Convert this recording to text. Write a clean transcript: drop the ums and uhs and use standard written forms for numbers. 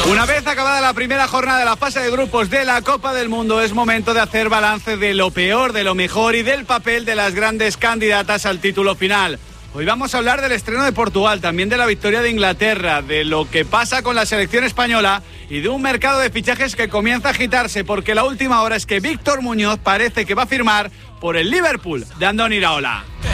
Una vez acabada la primera jornada de la fase de grupos de la Copa del Mundo, es momento de hacer balance de lo peor, de lo mejor y del papel de las grandes candidatas al título final. Hoy vamos a hablar del estreno de Portugal, también de la victoria de Inglaterra, de lo que pasa con la selección española y de un mercado de fichajes que comienza a agitarse, porque la última hora es que Víctor Muñoz parece que va a firmar por el Liverpool de Andoni Iraola.